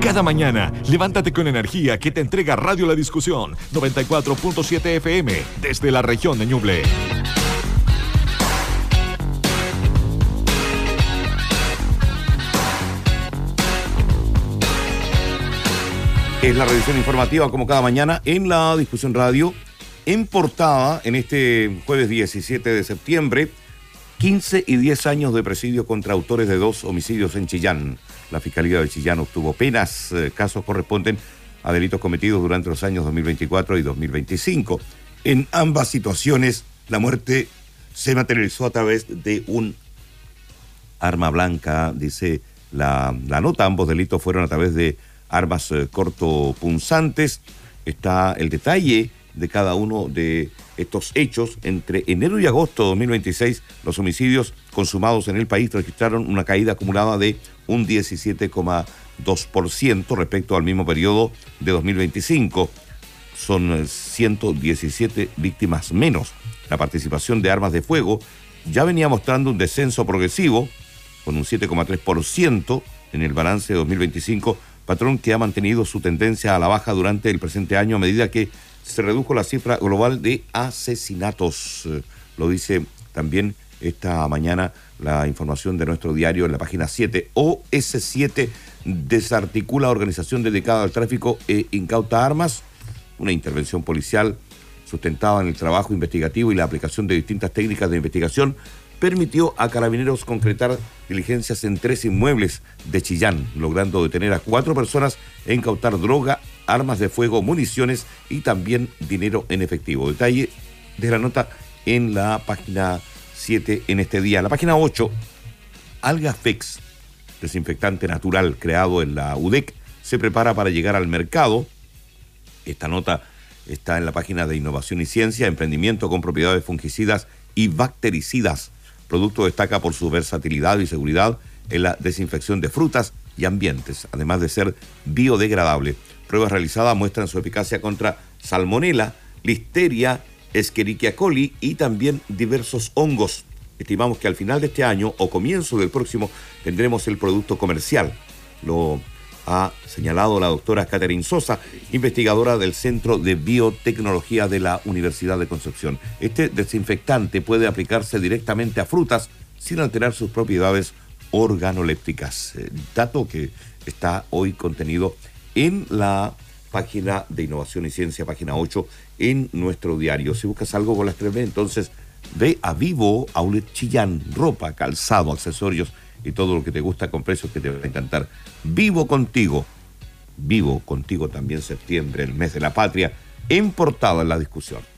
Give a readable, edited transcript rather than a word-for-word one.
Cada mañana, levántate con energía que te entrega Radio La Discusión, 94.7 FM, desde la región de Ñuble. Es la revisión informativa, como cada mañana, en La Discusión Radio, en portada, en este jueves 17 de septiembre, 15 y 10 años de presidio contra autores de 2 homicidios en Chillán. La Fiscalía de Chillán obtuvo penas. Casos corresponden a delitos cometidos durante los años 2024 y 2025. En ambas situaciones, la muerte se materializó a través de un arma blanca, dice la nota. Ambos delitos fueron a través de armas cortopunzantes. Está el detalle de cada uno de estos hechos. Entre enero y agosto de 2026, los homicidios consumados en el país registraron una caída acumulada de un 17,2% respecto al mismo periodo de 2025. Son 117 víctimas menos. La participación de armas de fuego ya venía mostrando un descenso progresivo, con un 7,3% en el balance de 2025, patrón que ha mantenido su tendencia a la baja durante el presente año a medida que se redujo la cifra global de asesinatos. Lo dice también esta mañana la información de nuestro diario en la página 7. OS7 desarticula organización dedicada al tráfico e incauta armas. Una intervención policial sustentada en el trabajo investigativo y la aplicación de distintas técnicas de investigación permitió a Carabineros concretar diligencias en 3 inmuebles de Chillán, logrando detener a 4 personas e incautar droga, armas de fuego, municiones y también dinero en efectivo. Detalle de la nota en la página 7 en este día. En la página 8, Algafex, desinfectante natural creado en la UDEC, se prepara para llegar al mercado. Esta nota está en la página de Innovación y Ciencia, emprendimiento con propiedades fungicidas y bactericidas. Producto destaca por su versatilidad y seguridad en la desinfección de frutas y ambientes, además de ser biodegradable. Pruebas realizadas muestran su eficacia contra salmonela, listeria, Escherichia coli y también diversos hongos. Estimamos que al final de este año o comienzo del próximo tendremos el producto comercial. Lo ha señalado la doctora Catherine Sosa, investigadora del Centro de Biotecnología de la Universidad de Concepción. Este desinfectante puede aplicarse directamente a frutas sin alterar sus propiedades organolépticas. Dato que está hoy contenido en la página de Innovación y Ciencia, página 8, en nuestro diario. Si buscas algo con las 3B, entonces ve a Vivo Outlet Chillán, ropa, calzado, accesorios y todo lo que te gusta con precios que te van a encantar. Vivo contigo también septiembre, el mes de la patria, en portada en La Discusión.